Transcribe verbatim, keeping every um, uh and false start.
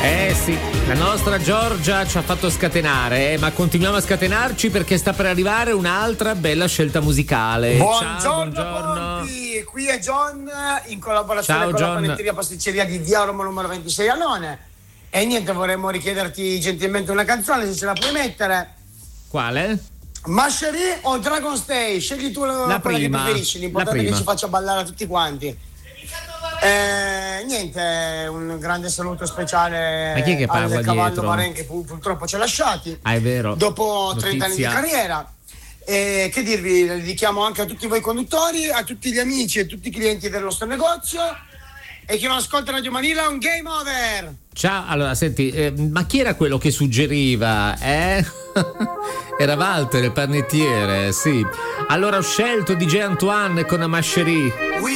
Eh sì, la nostra Giorgia ci ha fatto scatenare, eh, ma continuiamo a scatenarci perché sta per arrivare un'altra bella scelta musicale. Buongiorno, Ciao, buongiorno. Pompi. Qui è John in collaborazione Ciao, con John. la panetteria pasticceria di via Roma numero ventisei a None. E niente, vorremmo richiederti gentilmente una canzone, se ce la puoi mettere. Quale? Mashery o Dragon Stay? Scegli tu la, La quella prima, che preferisci, l'importante la è che prima. ci faccia ballare a tutti quanti. Eh, niente, un grande saluto speciale Ma chi è che parla al cavallo dietro? Maren che pu- purtroppo ci ha lasciati Ah, è vero. dopo trenta anni di Notizia. carriera. E che dirvi, dedichiamo anche a tutti voi conduttori, a tutti gli amici e tutti i clienti del nostro negozio, e chi non ascolta Radio Manila, un game over. Ciao, allora senti, eh, ma chi era quello che suggeriva? Eh? Era Walter, il panettiere, sì. Allora ho scelto D J Antoine con Mashery. We